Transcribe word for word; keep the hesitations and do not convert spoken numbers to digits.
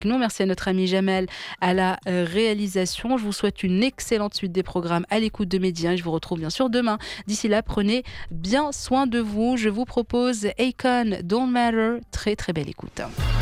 nous. Merci à notre ami Jamel à la euh, réalisation. Je vous souhaite une excellente suite des programmes à l'écoute de Média. Je vous retrouve bien sûr demain. D'ici là, prenez bien soin de vous. Je vous propose Akon, Don't Matter. Très très belle écoute.